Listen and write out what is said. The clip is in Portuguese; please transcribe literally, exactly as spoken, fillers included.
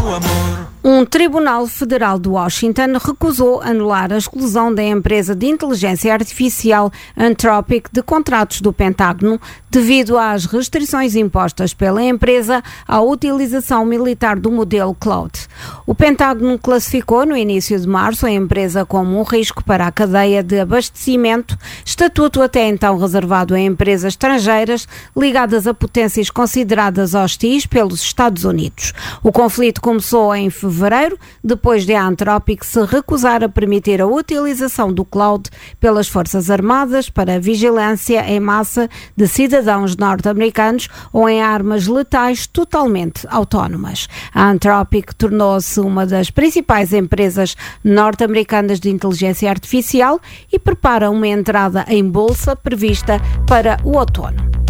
Um tribunal federal de Washington recusou anular a exclusão da empresa de inteligência artificial Anthropic de contratos do Pentágono devido às restrições impostas pela empresa à utilização militar do modelo Cloud. O Pentágono classificou no início de março a empresa como um risco para a cadeia de abastecimento, estatuto até então reservado a empresas estrangeiras ligadas a potências consideradas hostis pelos Estados Unidos. O conflito começou em fevereiro, depois de a Anthropic se recusar a permitir a utilização do cloud pelas Forças Armadas para vigilância em massa de cidadãos norte-americanos ou em armas letais totalmente autónomas. A Anthropic tornou-se uma das principais empresas norte-americanas de inteligência artificial e prepara uma entrada em bolsa prevista para o outono.